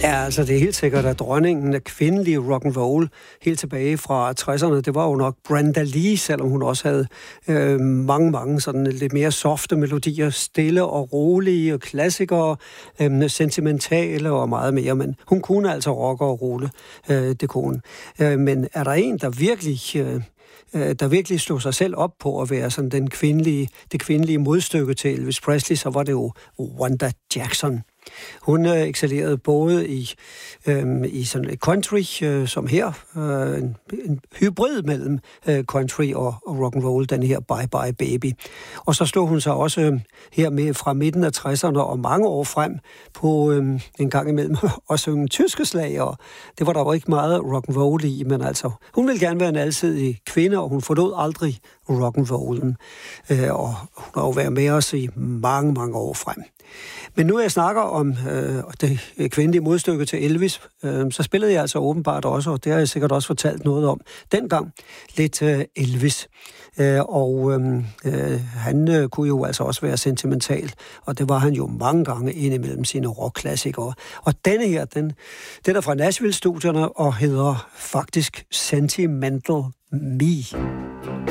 Ja, altså det er helt sikkert, at dronningen af kvindelig rock'n'roll helt tilbage fra 60'erne, det var jo nok Brenda Lee, selvom hun også havde mange sådan lidt mere softe melodier, stille og rolige og klassikere, sentimentale og meget mere, men hun kunne altså rocke og rulle, det kunne. Men er der en, der virkelig slog sig selv op på at være sådan det kvindelige modstykke til Elvis Presley, så var det jo Wanda Jackson. Hun excellerede både i sådan et country, som her, en hybrid mellem country og rock and roll, den her Bye Bye Baby. Og så slog hun sig også her med fra midten af 60'erne og mange år frem på en gang imellem at synge tyske slager. Det var der jo ikke meget rock and roll i, men altså, hun ville gerne være en alsidig kvinde, og hun forlod aldrig rock and rollen. Og hun har jo været med os i mange år frem. Men nu jeg snakker om det kvindelige modstykke til Elvis, så spillede jeg altså åbenbart også, og det har jeg sikkert også fortalt noget om dengang, lidt Elvis. Han kunne jo altså også være sentimental, og det var han jo mange gange indimellem sine rockklassikere. Og denne her, den er fra Nashville-studierne og hedder faktisk Sentimental Me.